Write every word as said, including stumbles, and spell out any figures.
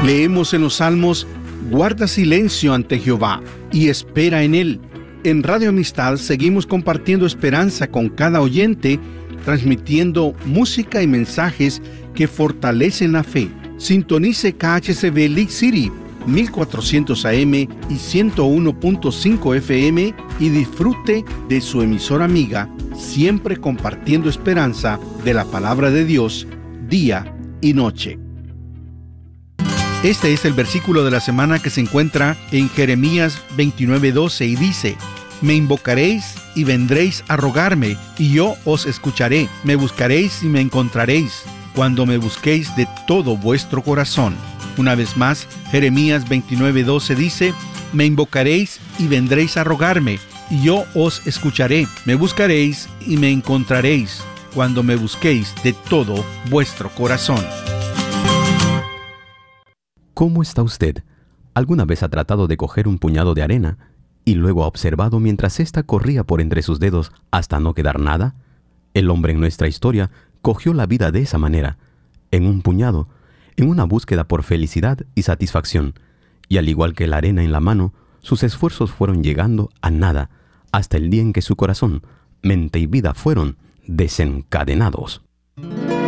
Leemos en los Salmos: guarda silencio ante Jehová y espera en Él. En Radio Amistad seguimos compartiendo esperanza con cada oyente, transmitiendo música y mensajes que fortalecen la fe. Sintonice K H C B League City, mil cuatrocientos A M y ciento uno punto cinco F M y disfrute de su emisora amiga, siempre compartiendo esperanza de la palabra de Dios, día y noche. Este es el versículo de la semana que se encuentra en Jeremías veintinueve doce y dice: me invocaréis y vendréis a rogarme, y yo os escucharé. Me buscaréis y me encontraréis, cuando me busquéis de todo vuestro corazón. Una vez más, Jeremías veintinueve doce dice: me invocaréis y vendréis a rogarme, y yo os escucharé. Me buscaréis y me encontraréis, cuando me busquéis de todo vuestro corazón. ¿Cómo está usted? ¿Alguna vez ha tratado de coger un puñado de arena y luego ha observado mientras ésta corría por entre sus dedos hasta no quedar nada? El hombre en nuestra historia cogió la vida de esa manera, en un puñado, en una búsqueda por felicidad y satisfacción, y al igual que la arena en la mano, sus esfuerzos fueron llegando a nada, hasta el día en que su corazón, mente y vida fueron desencadenados.